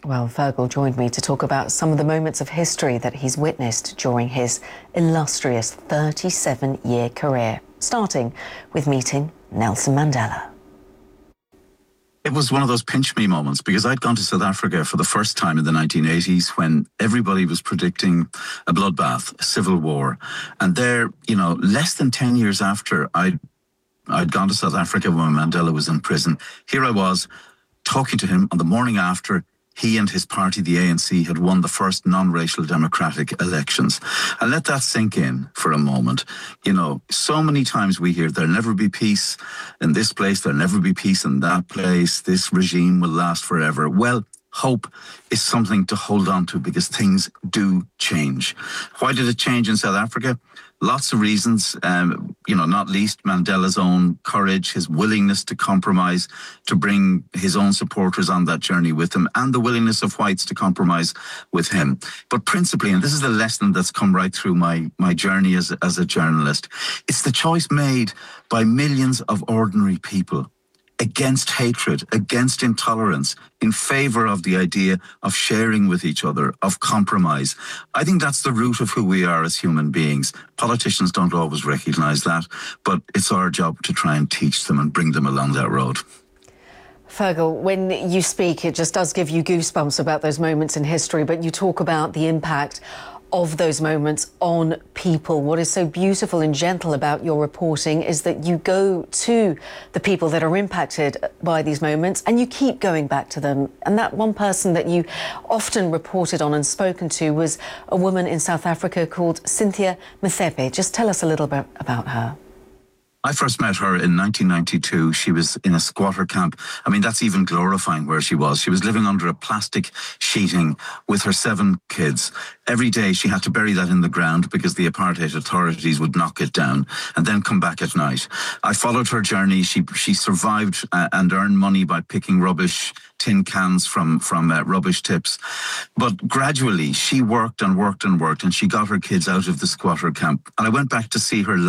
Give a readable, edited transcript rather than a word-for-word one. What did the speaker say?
Well, Fergal joined me to talk about some of the moments of history that he's witnessed during his illustrious 37-year career, starting with meeting Nelson Mandela. It was one of those pinch me moments because I'd gone to South Africa for the first time in the 1980s when everybody was predicting a bloodbath, a civil war. And there, less than 10 years after I'd gone to South Africa when Mandela was in prison, here I was talking to him on the morning after he and his party, the ANC, had won the first non-racial democratic elections. And let that sink in for a moment. So many times we hear there'll never be peace in this place, there'll never be peace in that place, this regime will last forever. Well, hope is something to hold on to because things do change. Why did it change in South Africa? Lots of reasons, not least Mandela's own courage, his willingness to compromise, to bring his own supporters on that journey with him, and the willingness of whites to compromise with him. But principally, and this is the lesson that's come right through my journey as a journalist, it's the choice made by millions of ordinary people against hatred, against intolerance, in favor of the idea of sharing with each other, of compromise. I think that's the root of who we are as human beings. Politicians don't always recognize that, but it's our job to try and teach them and bring them along that road. Fergal, when you speak, it just does give you goosebumps about those moments in history, but you talk about the impact of those moments on people. What is so beautiful and gentle about your reporting is that you go to the people that are impacted by these moments and you keep going back to them. And that one person that you often reported on and spoken to was a woman in South Africa called Cynthia Mthembu. Just tell us a little bit about her. I first met her in 1992. She was in a squatter camp. I mean, that's even glorifying where she was. She was living under a plastic sheeting with her 7 kids. Every day she had to bury that in the ground because the apartheid authorities would knock it down and then come back at night. I followed her journey. She survived and earned money by picking rubbish, tin cans from rubbish tips. But gradually she worked and worked and worked, and she got her kids out of the squatter camp. And I went back to see her